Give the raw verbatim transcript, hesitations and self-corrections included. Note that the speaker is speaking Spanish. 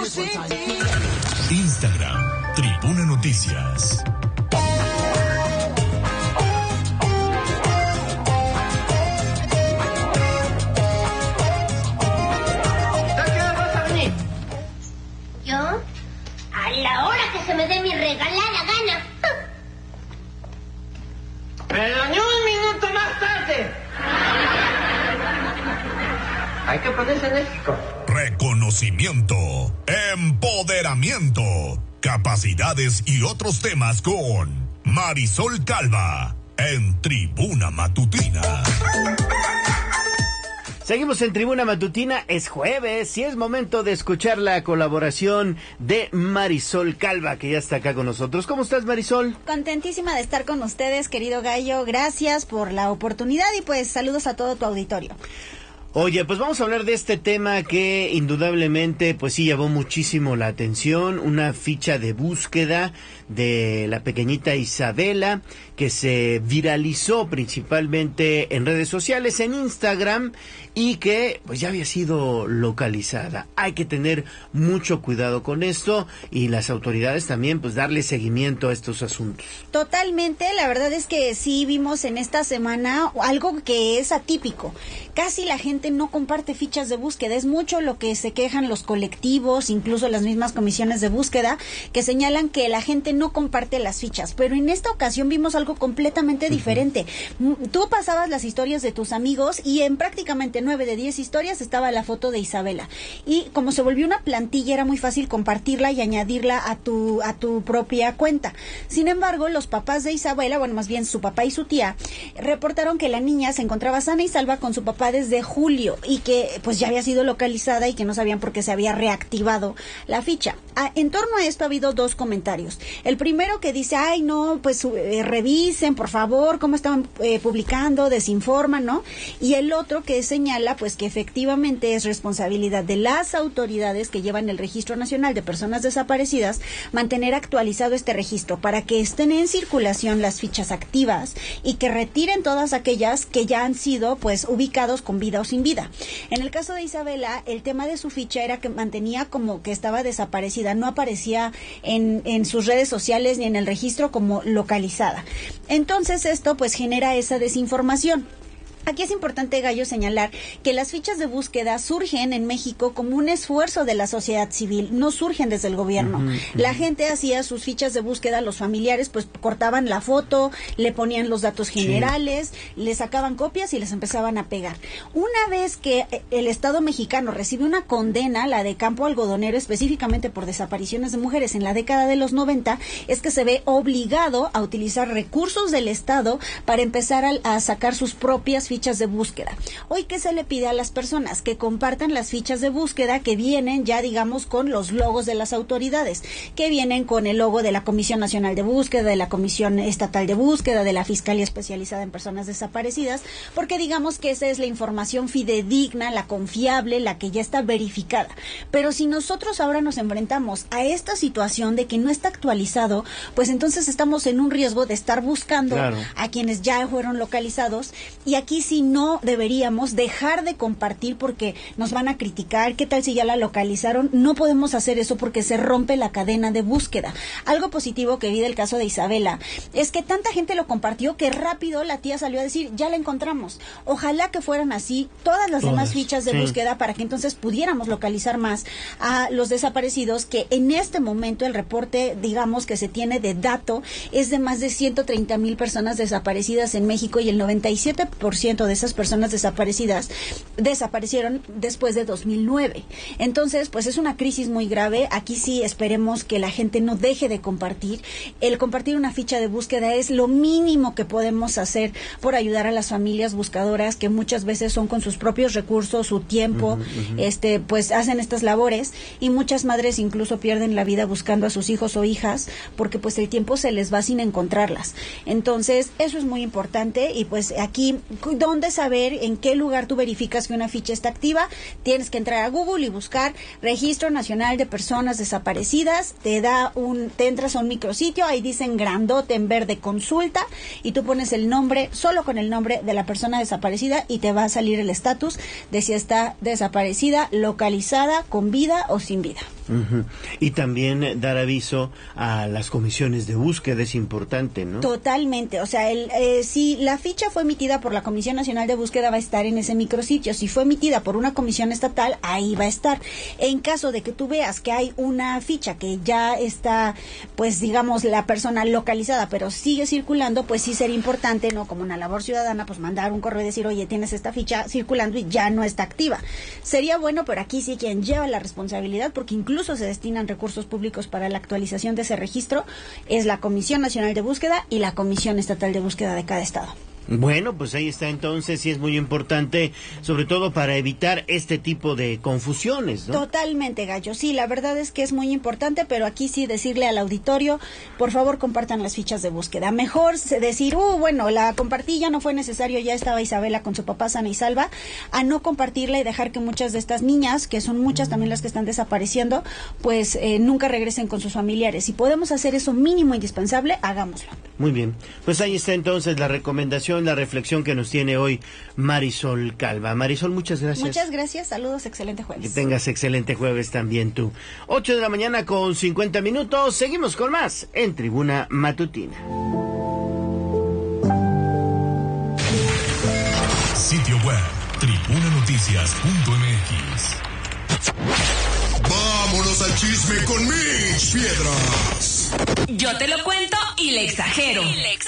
Instagram, Tribuna Noticias. ¿Yo? A la hora que se me dé mi regalada gana. Pero ni un minuto más tarde. Hay que ponerse enérgico. Reconocimiento, empoderamiento, capacidades y otros temas con Marisol Calva en Tribuna Matutina. Seguimos en Tribuna Matutina, es jueves y es momento de escuchar la colaboración de Marisol Calva, que ya está acá con nosotros. ¿Cómo estás, Marisol? Contentísima de estar con ustedes, querido Gallo. Gracias por la oportunidad y pues saludos a todo tu auditorio. Oye, pues vamos a hablar de este tema que indudablemente pues sí llamó muchísimo la atención, una ficha de búsqueda de la pequeñita Isabela que se viralizó principalmente en redes sociales, en Instagram, y que pues ya había sido localizada. Hay que tener mucho cuidado con esto y las autoridades también pues darle seguimiento a estos asuntos. Totalmente, la verdad es que sí vimos en esta semana algo que es atípico. Casi la gente no comparte fichas de búsqueda, es mucho lo que se quejan los colectivos, incluso las mismas comisiones de búsqueda, que señalan que la gente no comparte las fichas, pero en esta ocasión vimos algo completamente diferente. Uh-huh. Tú pasabas las historias de tus amigos y en prácticamente nueve de diez historias estaba la foto de Isabela, y como se volvió una plantilla era muy fácil compartirla y añadirla a tu a tu propia cuenta. Sin embargo, los papás de Isabela, bueno, más bien su papá y su tía, reportaron que la niña se encontraba sana y salva con su papá desde julio y que pues ya había sido localizada y que no sabían por qué se había reactivado la ficha. Ah, en torno a esto ha habido dos comentarios. El primero que dice, ay no, pues eh, revisen por favor cómo estaban eh, publicando, desinforman, ¿no? Y el otro que señala pues que efectivamente es responsabilidad de las autoridades que llevan el Registro Nacional de Personas Desaparecidas mantener actualizado este registro para que estén en circulación las fichas activas y que retiren todas aquellas que ya han sido pues ubicados con vida o sin vida. En el caso de Isabela, el tema de su ficha era que mantenía como que estaba desaparecida, no aparecía en, en sus redes sociales ni en el registro como localizada. Entonces esto pues genera esa desinformación. Aquí es importante, Gallo, señalar que las fichas de búsqueda surgen en México como un esfuerzo de la sociedad civil, no surgen desde el gobierno. Uh-huh, uh-huh. La gente hacía sus fichas de búsqueda, los familiares pues cortaban la foto, le ponían los datos generales, sí. le sacaban copias y les empezaban a pegar. Una vez que el Estado mexicano recibe una condena, la de Campo Algodonero, específicamente por desapariciones de mujeres en la década de los noventa, es que se ve obligado a utilizar recursos del Estado para empezar a, a sacar sus propias fichas fichas de búsqueda. Hoy, ¿qué se le pide a las personas? Que compartan las fichas de búsqueda que vienen ya, digamos, con los logos de las autoridades, que vienen con el logo de la Comisión Nacional de Búsqueda, de la Comisión Estatal de Búsqueda, de la Fiscalía Especializada en Personas Desaparecidas, porque digamos que esa es la información fidedigna, la confiable, la que ya está verificada. Pero si nosotros ahora nos enfrentamos a esta situación de que no está actualizado, pues entonces estamos en un riesgo de estar buscando claro. a quienes ya fueron localizados, y aquí sí no deberíamos dejar de compartir porque nos van a criticar, qué tal si ya la localizaron. No podemos hacer eso porque se rompe la cadena de búsqueda. Algo positivo que vi del caso de Isabela es que tanta gente lo compartió que rápido la tía salió a decir, ya la encontramos. Ojalá que fueran así todas las todas, demás fichas de sí. búsqueda para que entonces pudiéramos localizar más a los desaparecidos, que en este momento el reporte, digamos, que se tiene de dato es de más de ciento treinta mil personas desaparecidas en México, y el noventa y siete por ciento de esas personas desaparecidas desaparecieron después de dos mil nueve. Entonces, pues es una crisis muy grave. Aquí sí esperemos que la gente no deje de compartir. El compartir una ficha de búsqueda es lo mínimo que podemos hacer por ayudar a las familias buscadoras, que muchas veces son con sus propios recursos, su tiempo, uh-huh, uh-huh. este, pues hacen estas labores, y muchas madres incluso pierden la vida buscando a sus hijos o hijas porque pues el tiempo se les va sin encontrarlas. Entonces, eso es muy importante. Y pues aquí, ¿dónde saber en qué lugar tú verificas que una ficha está activa? Tienes que entrar a Google y buscar Registro Nacional de Personas Desaparecidas. Te da un, te entras a un micrositio, ahí dicen grandote en verde consulta, y tú pones el nombre, solo con el nombre de la persona desaparecida, y te va a salir el estatus de si está desaparecida, localizada, con vida o sin vida. Uh-huh. Y también dar aviso a las comisiones de búsqueda es importante, ¿no? Totalmente, o sea, el, eh, si la ficha fue emitida por la Comisión Nacional de Búsqueda va a estar en ese micrositio, si fue emitida por una comisión estatal, ahí va a estar. En caso de que tú veas que hay una ficha que ya está, pues digamos, la persona localizada, pero sigue circulando, pues sí sería importante, ¿no? Como una labor ciudadana, pues mandar un correo y decir, oye, tienes esta ficha circulando y ya no está activa. Sería bueno, pero aquí sí quien lleva la responsabilidad, porque incluso Incluso se destinan recursos públicos para la actualización de ese registro, es la Comisión Nacional de Búsqueda y la Comisión Estatal de Búsqueda de cada estado. Bueno, pues ahí está entonces, y es muy importante, sobre todo para evitar este tipo de confusiones, ¿no? Totalmente, Gallo. Sí, la verdad es que es muy importante, pero aquí sí decirle al auditorio, por favor compartan las fichas de búsqueda. Mejor decir, uh, bueno, la compartí, ya no fue necesario, ya estaba Isabela con su papá sana y salva, a no compartirla y dejar que muchas de estas niñas, que son muchas también las que están desapareciendo, pues eh, nunca regresen con sus familiares. Si podemos hacer eso mínimo indispensable, hagámoslo. Muy bien, pues ahí está entonces la recomendación, la reflexión que nos tiene hoy Marisol Calva. Marisol, muchas gracias. Muchas gracias, saludos, excelente jueves. Que tengas excelente jueves también tú. ocho de la mañana con cincuenta minutos, seguimos con más en Tribuna Matutina. Sitio web, tribuna noticias punto m x. Vámonos al chisme con Mitch Piedras. Yo te lo cuento y le exagero.